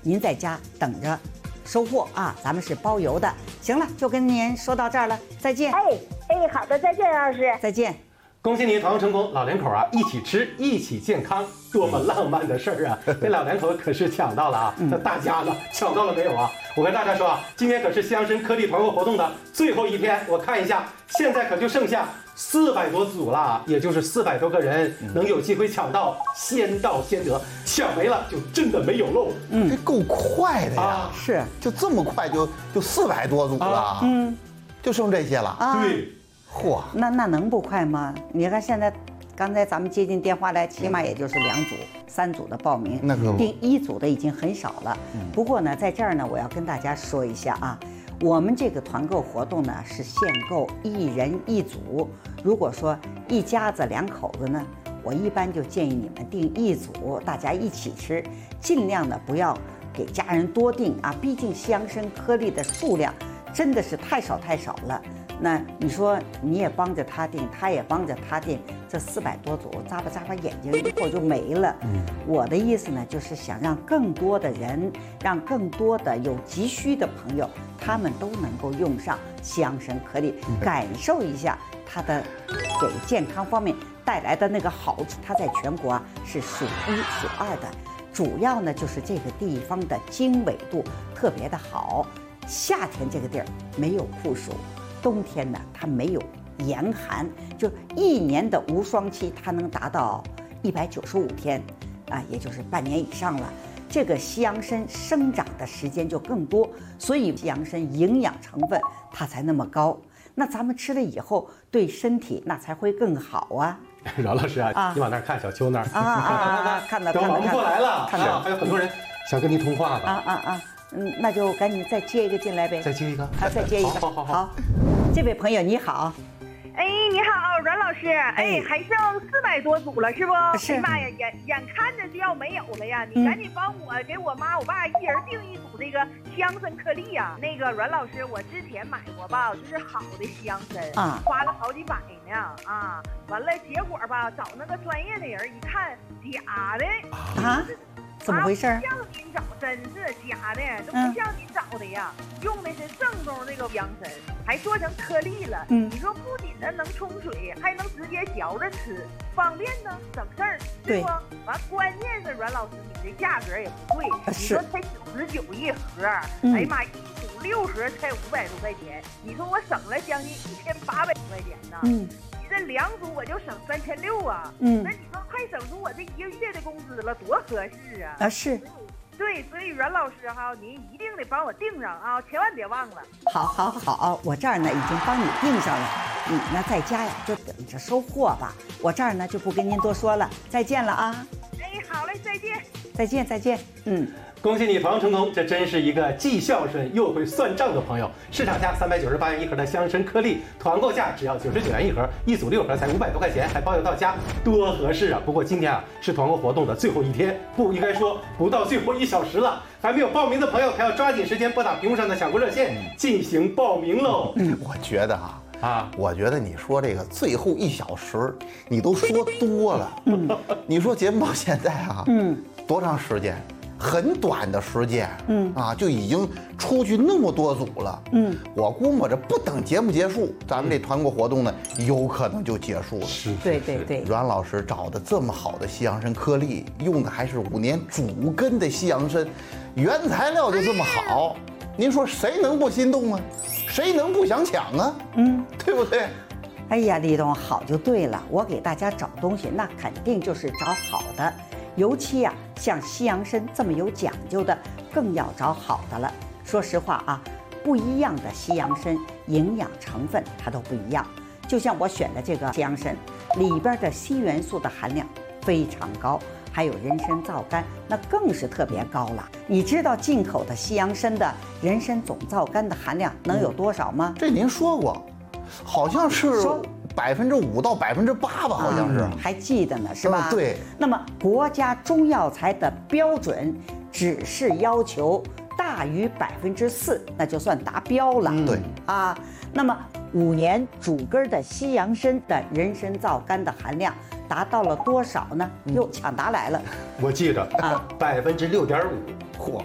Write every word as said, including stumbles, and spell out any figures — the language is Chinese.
您在家等着收货啊，咱们是包邮的。行了，就跟您说到这儿了，再见。 哎哎，好的，再见，老师。 再见。 恭喜你团购成功，老两口啊一起吃一起健康，多么浪漫的事儿啊！这老两口可是抢到了啊，那大家呢抢到了没有啊？我跟大家说啊，今天可是西洋参颗粒团购活动的最后一天，我看一下，现在可就剩下四百多组了，也就是四百多个人能有机会抢到，先到先得，抢没了就真的没有喽。 嗯，这够快的呀！ 啊、是， 就这么快就就四百多组了，啊、嗯，就剩这些了。 啊、 对。 嚯， 那那能不快吗？你看现在，刚才咱们接进电话来，起码也就是两组、三组的报名， 那个订一组的已经很少了。不过呢，在这儿呢，我要跟大家说一下啊，我们这个团购活动呢是限购一人一组。如果说一家子两口子呢，我一般就建议你们订一组，大家一起吃，尽量的不要给家人多订啊，毕竟西洋参颗粒的数量真的是太少太少了。那你说你也帮着他订，他也帮着他订，这四百多组咂巴咂巴眼睛一会儿就没了。嗯，我的意思呢，就是想让更多的人，让更多的有急需的朋友，他们都能够用上西洋参颗粒，感受一下它的给健康方面带来的那个好处。它在全国啊是数一数二的，主要呢就是这个地方的经纬度特别的好，夏天这个地儿没有酷暑。冬天呢，它没有严寒，就一年的无霜期，它能达到一百九十五天，啊，也就是半年以上了。这个西洋参生长的时间就更多，所以西洋参营养成分它才那么高。那咱们吃了以后，对身体那才会更好啊。 饶老师啊， 啊你往那儿看，小秋那儿啊啊啊！看到， 都忙不过来了， 看到， 还有很多人想跟您通话呢。 啊啊啊！嗯，那就赶紧再接一个进来呗。 再接一个啊，再接一个。 好好好。 好，这位朋友你好。 哎，你好，阮老师。哎，还剩四百多组了，是不？ 是。 哎呀妈呀，眼眼看着就要没有了呀！你赶紧帮我给我妈我爸一人订一组这个西洋参颗粒呀。那个阮老师，我之前买过吧，就是好的西洋参啊，花了好几百呢啊。完了，结果吧，找那个专业的人一看，假的啊。怎么回事？ 不像您找，真是假的，都不像您找的呀。嗯、用的是正宗那个西洋参，还做成颗粒了。嗯，你说不仅呢能冲水，还能直接嚼着吃，方便呢，省事儿，是不？完，关键是阮老师，你这价格也不贵，你说才九十九一盒，嗯、哎呀妈，一组六盒才五百多块钱，你说我省了将近一千八百多块钱呢。嗯。这两组我就省三千六啊，嗯，那你说快省出我这一个月的工资了，多合适啊！ 啊是， 对，所以阮老师哈，您一定得帮我订上啊，千万别忘了。 好，好，好，我这儿呢已经帮你订上了，你呢在家呀就等着收货吧。我这儿呢就不跟您多说了，再见了啊！ 哎，好嘞，再见， 再见，再见，嗯。 恭喜你团购成功，这真是一个既孝顺又会算账的朋友。市场价三百九十八元一盒的西洋参颗粒，团购价只要九十九元一盒，一组六盒才五百多块钱，还包邮到家，多合适啊！不过今天啊是团购活动的最后一天，不应该说不到最后一小时了，还没有报名的朋友可要抓紧时间拨打屏幕上的抢购热线进行报名喽。 嗯，我觉得啊。 啊， 我觉得你说这个最后一小时，你都说多了。嗯，你说节目到现在啊，嗯，多长时间？很短的时间，嗯啊，就已经出去那么多组了，嗯，我估摸着不等节目结束，咱们这团购活动呢，有可能就结束了。 是， 对对对。 阮老师找的这么好的西洋参颗粒，用的还是五年主根的西洋参，原材料就这么好，您说谁能不心动啊？谁能不想抢啊？嗯，对不对？ 哎呀，李东好就对了，我给大家找东西，那肯定就是找好的。尤其呀、啊，像西洋参这么有讲究的，更要找好的了。说实话啊，不一样的西洋参营养成分它都不一样。就像我选的这个西洋参，里边的硒元素的含量非常高，还有人参皂苷，那更是特别高了。你知道进口的西洋参的人参总皂苷的含量能有多少吗？ 这您说过，好像是百分之五到百分之八吧，好像是、 嗯，还记得呢，是吧？ 嗯、对。 那么国家中药材的标准只是要求大于百分之四，那就算达标了。 嗯、对啊，那么五年主根的西洋参的人参皂苷的含量达到了多少呢？又抢答来了， 我记着啊，百分之六点五。 嚯，